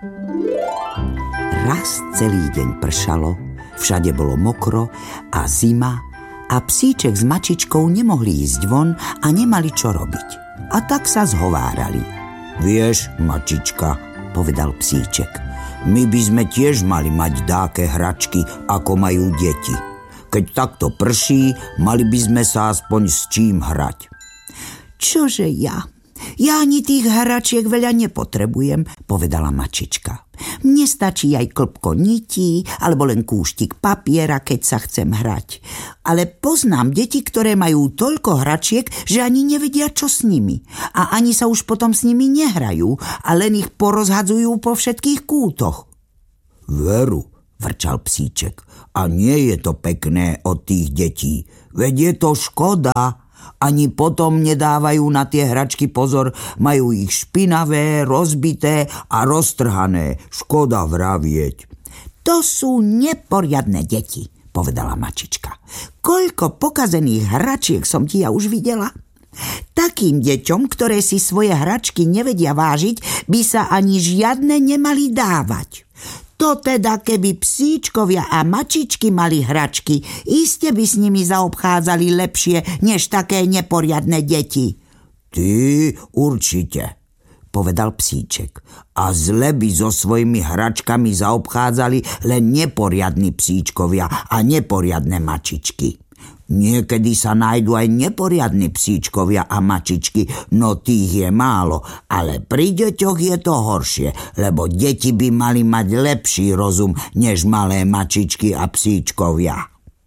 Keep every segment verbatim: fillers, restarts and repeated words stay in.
Raz celý deň pršalo, všade bolo mokro a zima a psíček s mačičkou nemohli ísť von a nemali čo robiť. A tak sa zhovárali. Vieš, mačička, povedal psíček, my by sme tiež mali mať dáke hračky, ako majú deti. Keď takto prší, mali by sme sa aspoň s čím hrať. Čože ja? Ja ani tých hračiek veľa nepotrebujem, povedala mačička. Mne stačí aj klpko nití, alebo len kúštik papiera, keď sa chcem hrať. Ale poznám deti, ktoré majú toľko hračiek, že ani nevedia, čo s nimi. A ani sa už potom s nimi nehrajú, a len ich porozhadzujú po všetkých kútoch. Veru, vrčal psíček, a nie je to pekné od tých detí. Veď je to škoda. Ani potom nedávajú na tie hračky pozor, majú ich špinavé, rozbité a roztrhané. Škoda vravieť. To sú neporiadne deti, povedala mačička. Koľko pokazených hračiek som ti ja už videla? Takým deťom, ktoré si svoje hračky nevedia vážiť, by sa ani žiadne nemali dávať. To teda, keby psíčkovia a mačičky mali hračky, iste by s nimi zaobchádzali lepšie, než také neporiadne deti. Ty určite, povedal psíček. A zle by so svojimi hračkami zaobchádzali len neporiadni psíčkovia a neporiadne mačičky. Niekedy sa nájdu aj neporiadni psíčkovia a mačičky, no tých je málo, ale pri deťoch je to horšie, lebo deti by mali mať lepší rozum, než malé mačičky a psíčkovia.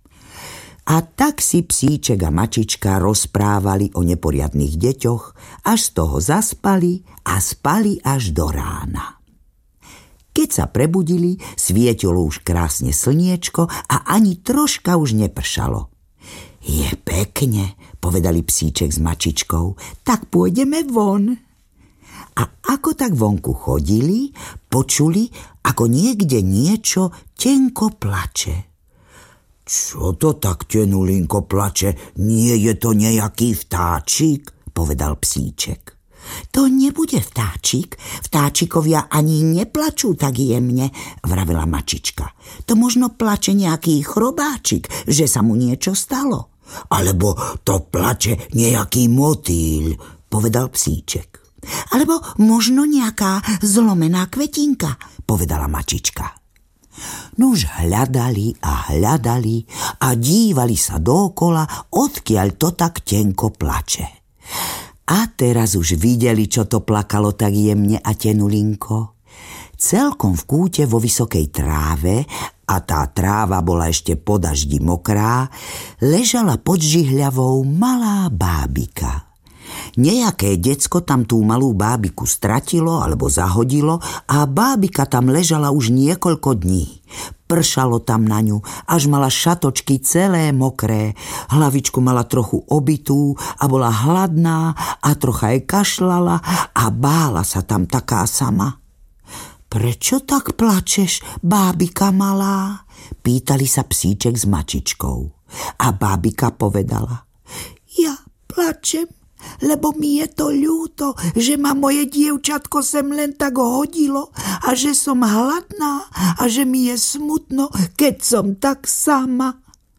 A tak si psíček a mačička rozprávali o neporiadnych deťoch, až z toho zaspali a spali až do rána. Keď sa prebudili, svietilo už krásne slniečko a ani troška už nepršalo. Je pekne, povedali psíček s mačičkou, tak pôjdeme von. A ako tak vonku chodili, počuli, ako niekde niečo tenko plače. Čo to tak tenulinko plače? Nie je to nejaký vtáčik, povedal psíček. To nebude vtáčik, vtáčikovia ani neplačú tak jemne, vravela mačička. To možno plače nejaký chrobáčik, že sa mu niečo stalo. Alebo to plače nejaký motýl, povedal psíček. Alebo možno nejaká zlomená kvetinka, povedala mačička. Nuž hľadali a hľadali a dívali sa dookola, odkiaľ to tak tenko plače. A teraz už videli, čo to plakalo tak jemne a tenulinko. Celkom v kúte vo vysokej tráve, a tá tráva bola ešte po daždi mokrá, ležala pod žihľavou malá bábika. Nejaké decko tam tú malú bábiku stratilo alebo zahodilo a bábika tam ležala už niekoľko dní. Pršalo tam na ňu, až mala šatočky celé mokré, hlavičku mala trochu obitú a bola hladná a trocha jej kašľala a bála sa tam taká sama. Prečo tak plačeš, bábika malá? Pýtali sa psíček s mačičkou. A bábika povedala, ja plačem, lebo mi je to ľúto, že ma moje dievčatko sem len tak hodilo a že som hladná a že mi je smutno, keď som tak sama.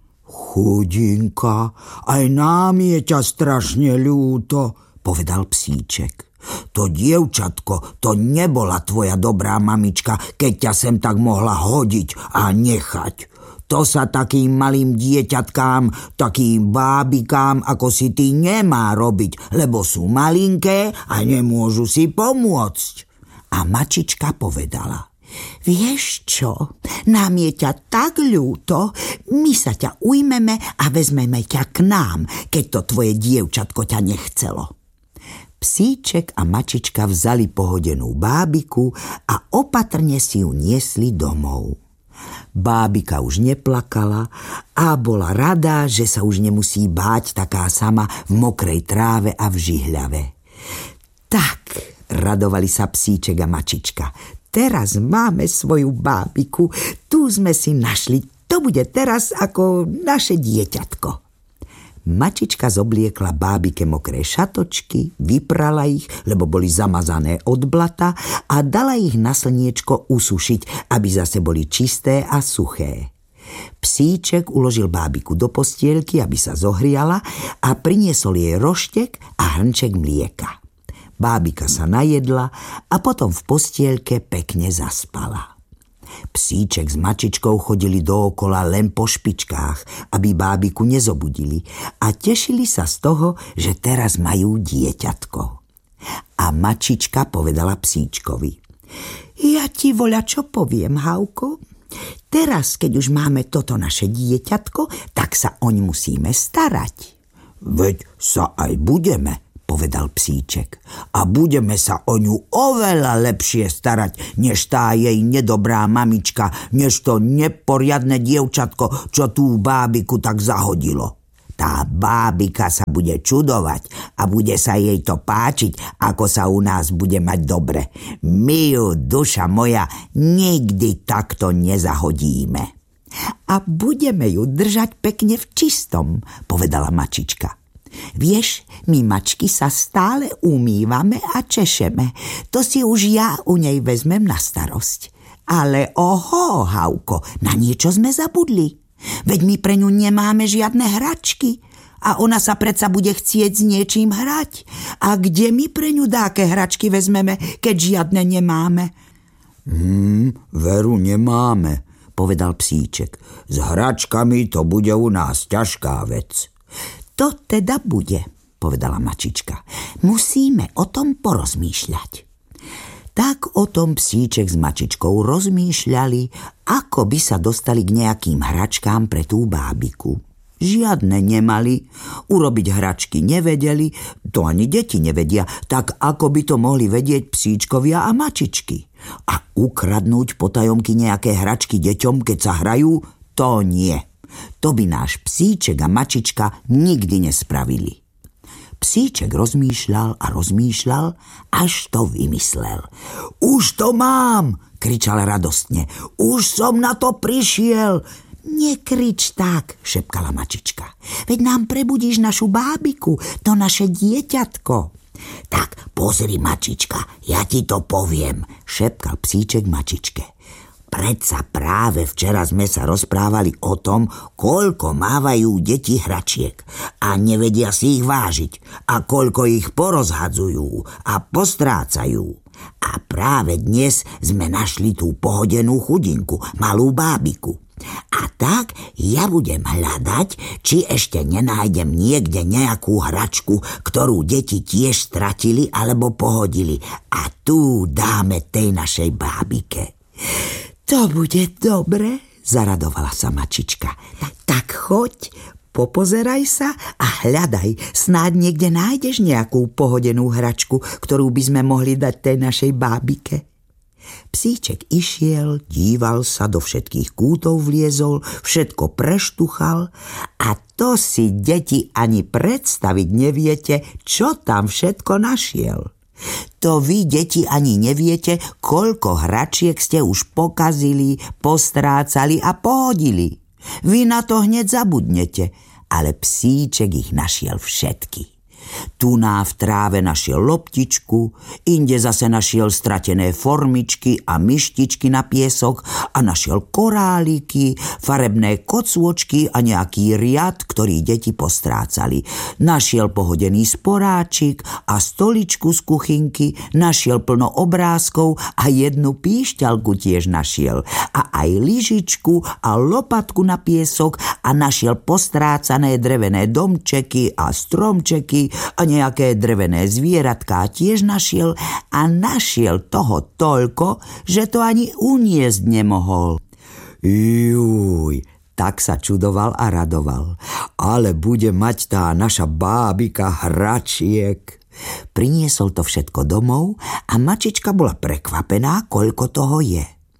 Chudinka, aj nám je ťa strašne ľúto, povedal psíček. To dievčatko, to nebola tvoja dobrá mamička, keď ťa sem tak mohla hodiť a nechať. To sa takým malým dieťatkám, takým bábikám, ako si ty, nemá robiť, lebo sú malinké a nemôžu si pomôcť. A mačička povedala, vieš čo, nám je ťa tak ľúto, my sa ťa ujmeme a vezmeme ťa k nám, keď to tvoje dievčatko ťa nechcelo. Psíček a mačička vzali pohodenú bábiku a opatrne si ju niesli domov. Bábika už neplakala a bola rada, že sa už nemusí báť taká sama v mokrej tráve a v žihľave. Tak, radovali sa psíček a mačička, teraz máme svoju bábiku, tu sme si našli, to bude teraz ako naše dieťatko. Mačička zobliekla bábike mokré šatočky, vyprala ich, lebo boli zamazané od blata a dala ich na slniečko usušiť, aby zase boli čisté a suché. Psíček uložil bábiku do postielky, aby sa zohriala a priniesol jej roštek a hrnček mlieka. Bábika sa najedla a potom v postielke pekne zaspala. Psíček s mačičkou chodili dookola len po špičkách, aby bábiku nezobudili a tešili sa z toho, že teraz majú dieťatko. A mačička povedala psíčkovi: Ja ti voľačo poviem, Hauko. Teraz, keď už máme toto naše dieťatko, tak sa oň musíme starať. Veď sa aj budeme, povedal psíček. A budeme sa o ňu oveľa lepšie starať, než tá jej nedobrá mamička, než to neporiadne dievčatko, čo tú bábiku tak zahodilo. Tá bábika sa bude čudovať a bude sa jej to páčiť, ako sa u nás bude mať dobre. My ju, duša moja, nikdy takto nezahodíme. A budeme ju držať pekne v čistom, povedala mačička. Vieš, my mačky sa stále umývame a češeme. To si už ja u nej vezmem na starosť. Ale oho, Hauko, na niečo sme zabudli. Veď my pre ňu nemáme žiadne hračky a ona sa predsa bude chcieť s niečím hrať. A kde my pre ňu dáke hračky vezmeme, keď žiadne nemáme? Hmm, veru nemáme, povedal psíček. S hračkami to bude u nás ťažká vec. To teda bude, povedala mačička. Musíme o tom porozmýšľať. Tak o tom psíček s mačičkou rozmýšľali, ako by sa dostali k nejakým hračkám pre tú bábiku. Žiadne nemali, urobiť hračky nevedeli, to ani deti nevedia, tak ako by to mohli vedieť psíčkovia a mačičky. A ukradnúť potajomky nejaké hračky deťom, keď sa hrajú, to nie. To by náš psíček a mačička nikdy nespravili. Psíček rozmýšľal a rozmýšľal, až to vymyslel. Už to mám, kričal radostne. Už som na to prišiel. Nekrič tak, šepkala mačička. Veď nám prebudíš našu bábiku, to naše dieťatko. Tak pozri, mačička, ja ti to poviem, šepkal psíček mačičke. Predsa práve včera sme sa rozprávali o tom, koľko mávajú deti hračiek a nevedia si ich vážiť a koľko ich porozhadzujú a postrácajú. A práve dnes sme našli tú pohodenú chudinku, malú bábiku. A tak ja budem hľadať, či ešte nenájdem niekde nejakú hračku, ktorú deti tiež stratili alebo pohodili. A tu dáme tej našej bábike. To bude dobre, zaradovala sa mačička. Tak choď, popozeraj sa a hľadaj. Snáď niekde nájdeš nejakú pohodenú hračku, ktorú by sme mohli dať tej našej bábike. Psíček išiel, díval sa, do všetkých kútov vliezol, všetko preštuchal a to si deti ani predstaviť neviete, čo tam všetko našiel. To vy, deti, ani neviete, koľko hračiek ste už pokazili, postrácali a pohodili. Vy na to hneď zabudnete, ale psíček ich našiel všetky. Tuná v tráve našiel loptičku, inde zase našiel stratené formičky a myštičky na piesok a našiel koráliky, farebné kocôčky a nejaký riad, ktorý deti postrácali. Našiel pohodený sporáčik a stoličku z kuchynky, našiel plno obrázkov a jednu píšťalku tiež našiel. A aj lyžičku a lopatku na piesok a našiel postrácané drevené domčeky a stromčeky a nejaké drevené zvieratká tiež našiel a našiel toho toľko, že to ani uniesť nemohol. Júj, tak sa čudoval a radoval. Ale bude mať tá naša bábika hračiek. Priniesol to všetko domov a mačička bola prekvapená, koľko toho je.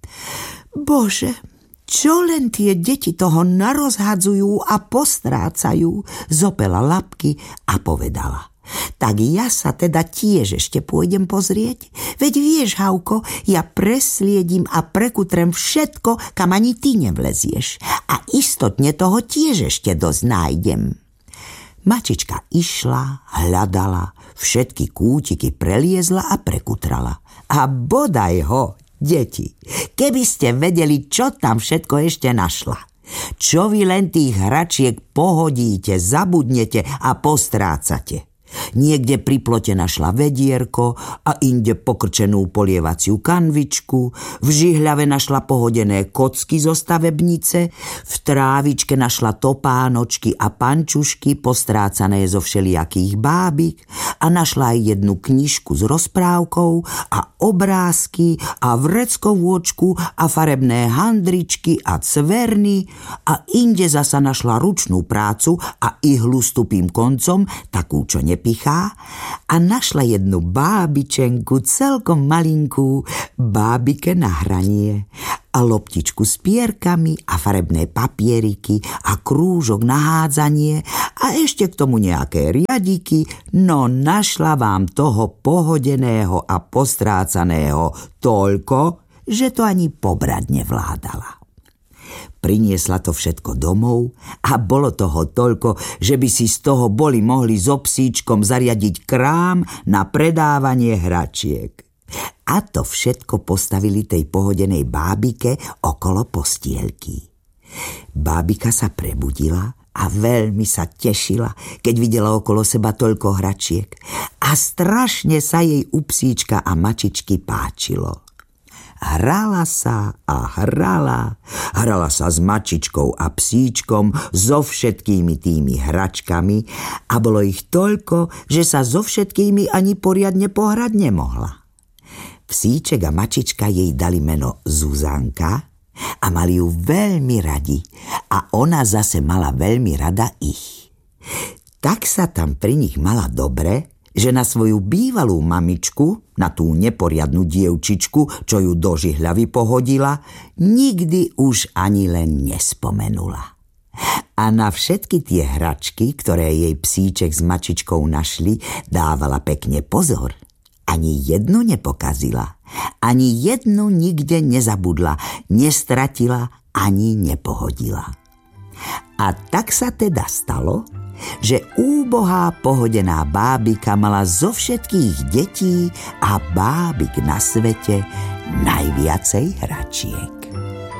Bože, čo len tie deti toho narozhadzujú a postrácajú, zopela labky a povedala. Tak ja sa teda tiež ešte pôjdem pozrieť. Veď vieš, Hauko, ja presliedím a prekutrem všetko, kam ani ty nevlezieš. A istotne toho tiež ešte dosť nájdem. Mačička išla, hľadala, všetky kútiky preliezla a prekutrala. A bodaj ho, deti, keby ste vedeli, čo tam všetko ešte našla. Čo vy len tých hračiek pohodíte, zabudnete a postrácate. Niekde pri plote našla vedierko a inde pokrčenú polievaciu kanvičku, v žihľave našla pohodené kocky zo stavebnice, v trávičke našla topánočky a pančušky postrácané zo všelijakých bábik a našla aj jednu knižku s rozprávkou a obrázky a vreckovôčku a farebné handričky a cverny a inde zasa našla ručnú prácu a ihlu s tupým koncom, takú, čo nepichá, a našla jednu bábičenku, celkom malinkú, bábike na hranie a loptičku s pierkami a farebné papieriky a krúžok na hádzanie a ešte k tomu nejaké riadiky, no našla vám toho pohodeného a postrácaného toľko, že to ani pobrať nevládala. Priniesla to všetko domov a bolo toho toľko, že by si z toho boli mohli so psíčkom zariadiť krám na predávanie hračiek. A to všetko postavili tej pohodenej bábike okolo postielky. Bábika sa prebudila a veľmi sa tešila, keď videla okolo seba toľko hračiek. A strašne sa jej u psíčka a mačičky páčilo. Hrala sa a hrala, hrala sa s mačičkou a psíčkom, so všetkými tými hračkami a bolo ich toľko, že sa so všetkými ani poriadne pohrať nemohla. Psíček a mačička jej dali meno Zuzanka a mali ju veľmi radi a ona zase mala veľmi rada ich. Tak sa tam pri nich mala dobre, že na svoju bývalú mamičku, na tú neporiadnu dievčičku, čo ju do žihľavy pohodila, nikdy už ani len nespomenula. A na všetky tie hračky, ktoré jej psíček s mačičkou našli, dávala pekne pozor. Ani jednu nepokazila, ani jednu nikde nezabudla, nestratila ani nepohodila. A tak sa teda stalo, že úbohá pohodená bábika mala zo všetkých detí a bábik na svete najviacej hračiek.